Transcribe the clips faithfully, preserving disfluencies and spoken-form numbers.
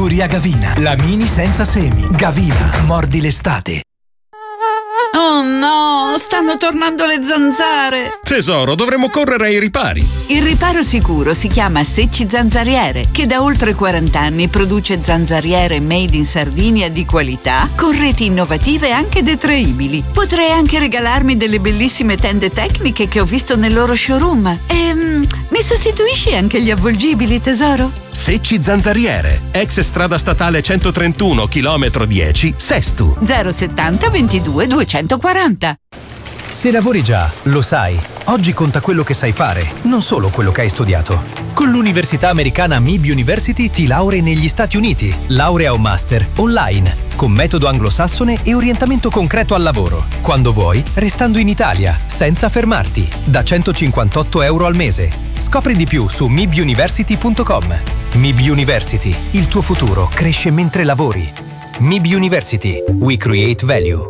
Furia Gavina, la mini senza semi. Gavina, mordi l'estate. Oh no, stanno tornando le zanzare. Tesoro, dovremmo correre ai ripari. Il riparo sicuro si chiama Secci Zanzariere, che da oltre quaranta anni produce zanzariere made in Sardinia di qualità, con reti innovative e anche detraibili. Potrei anche regalarmi delle bellissime tende tecniche che ho visto nel loro showroom. E mm, mi sostituisci anche gli avvolgibili, tesoro? Secci Zanzariere, ex strada statale centotrentuno, chilometro dieci, Sestu. zero settanta ventidue duecentoquaranta. Se lavori già, lo sai. Oggi conta quello che sai fare, non solo quello che hai studiato. Con l'università americana M I B University ti laurei negli Stati Uniti, laurea o master, online, con metodo anglosassone e orientamento concreto al lavoro. Quando vuoi, restando in Italia, senza fermarti, da centocinquantotto euro al mese. Scopri di più su mibuniversity punto com. M I B University, il tuo futuro cresce mentre lavori. M I B University, we create value.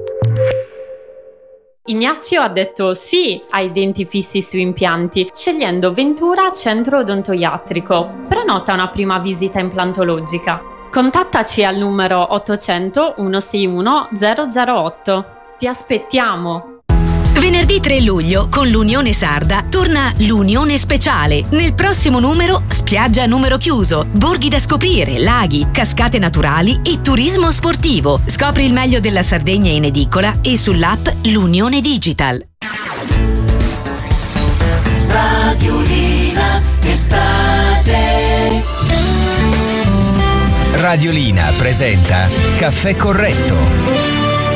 Ignazio ha detto sì ai denti fissi su impianti, scegliendo Ventura Centro Odontoiatrico. Prenota una prima visita implantologica. Contattaci al numero ottocento centosessantuno zero zero otto. Ti aspettiamo! Venerdì tre luglio, con l'Unione Sarda, torna l'Unione Speciale. Nel prossimo numero, spiaggia a numero chiuso, borghi da scoprire, laghi, cascate naturali e turismo sportivo. Scopri il meglio della Sardegna in edicola e sull'app L'Unione Digital. Radiolina estate. Radiolina presenta Caffè Corretto.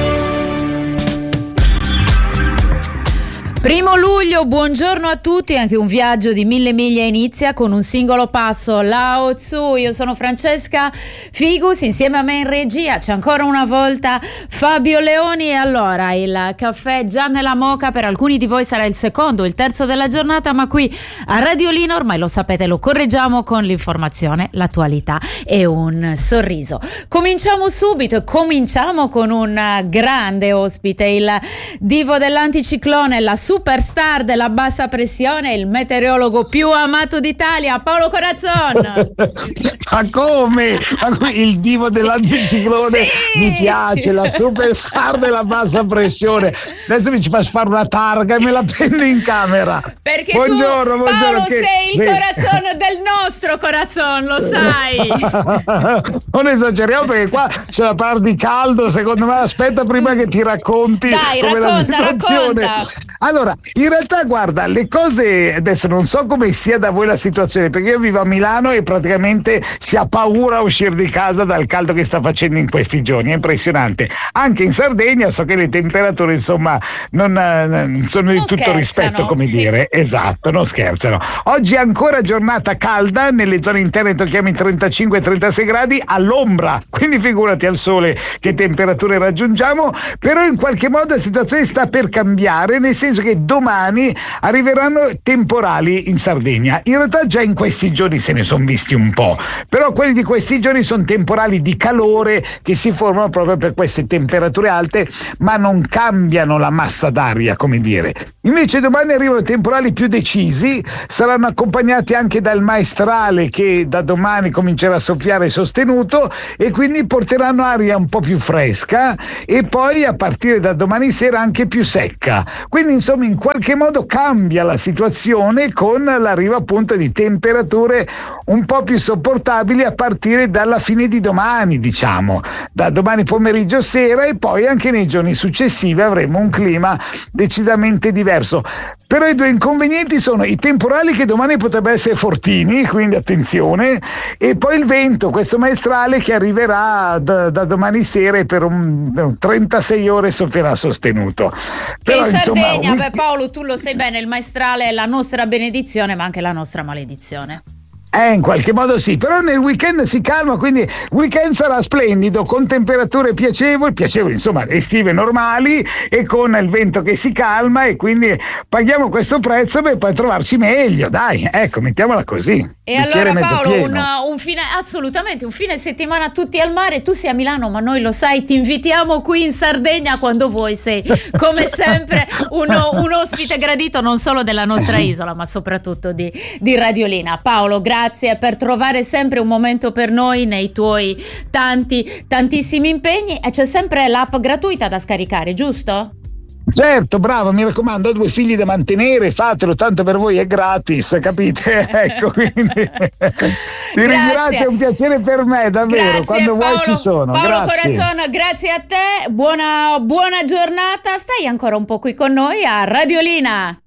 Primo luglio, buongiorno a tutti, anche un viaggio di mille miglia inizia con un singolo passo, Lao Tzu. Io sono Francesca Figus, insieme a me in regia c'è ancora una volta Fabio Leoni. E allora il caffè già nella moka, per alcuni di voi sarà il secondo, il terzo della giornata, ma qui a Radiolina ormai lo sapete, lo correggiamo con l'informazione, l'attualità e un sorriso. Cominciamo subito e cominciamo con un grande ospite, il divo dell'anticiclone, la superstar della bassa pressione, il meteorologo più amato d'Italia, Paolo Corazzon. Ma come? Ma come? Il divo dell'anticiclone, sì! Mi piace, la superstar della bassa pressione. Adesso mi ci fai fare una targa e me la prendo in camera. Perché buongiorno, tu, buongiorno, Paolo, che... sei il sì. corazzone del nostro corazzon, lo sai. Non esageriamo, perché qua c'è la parte di caldo, secondo me. Aspetta prima che ti racconti. Dai, come racconta, la situazione. racconta. Allora, in realtà guarda, le cose, adesso non so come sia da voi la situazione, perché io vivo a Milano e praticamente si ha paura a uscire di casa dal caldo che sta facendo in questi giorni, è impressionante. Anche in Sardegna so che le temperature insomma non, non sono di non tutto scherzano, rispetto, come sì. dire, esatto, non scherzano. Oggi è ancora giornata calda, nelle zone interne tocchiamo i trentacinque trentasei gradi all'ombra, quindi figurati al sole che temperature raggiungiamo, però in qualche modo la situazione sta per cambiare, nel senso che domani arriveranno temporali in Sardegna. In realtà già in questi giorni se ne sono visti un po', però quelli di questi giorni sono temporali di calore che si formano proprio per queste temperature alte, ma non cambiano la massa d'aria, come dire. Invece domani arrivano temporali più decisi, saranno accompagnati anche dal maestrale che da domani comincerà a soffiare sostenuto e quindi porteranno aria un po' più fresca e poi a partire da domani sera anche più secca. Quindi insomma in qualche modo cambia la situazione con l'arrivo appunto di temperature un po' più sopportabili a partire dalla fine di domani, diciamo, da domani pomeriggio sera, e poi anche nei giorni successivi avremo un clima decisamente diverso. Però i due inconvenienti sono i temporali, che domani potrebbero essere fortini, quindi attenzione, e poi il vento, questo maestrale che arriverà da, da domani sera e per un trentasei ore soffierà sostenuto. Però, che in insomma, Sardegna, un... beh Paolo, tu lo sai bene, il maestrale è la nostra benedizione ma anche la nostra maledizione. Eh, in qualche modo sì, però nel weekend si calma, quindi il weekend sarà splendido, con temperature piacevoli, piacevoli insomma estive normali, e con il vento che si calma, e quindi paghiamo questo prezzo per poi trovarci meglio, dai, ecco, mettiamola così. E allora Paolo, un, un fine, assolutamente, un fine settimana tutti al mare. Tu sei a Milano, ma noi lo sai, ti invitiamo qui in Sardegna quando vuoi, sei come sempre uno, un ospite gradito non solo della nostra isola, ma soprattutto di, di Radiolina. Paolo, grazie grazie per trovare sempre un momento per noi nei tuoi tanti, tantissimi impegni, e c'è sempre l'app gratuita da scaricare, giusto? Certo, bravo, mi raccomando, ho due figli da mantenere, fatelo, tanto per voi è gratis, capite? Ecco, quindi ti ringrazio, è un piacere per me, davvero, grazie, quando Paolo, vuoi ci sono. Paolo Grazie. Corazzon, grazie a te, buona, buona giornata, stai ancora un po' qui con noi a Radiolina.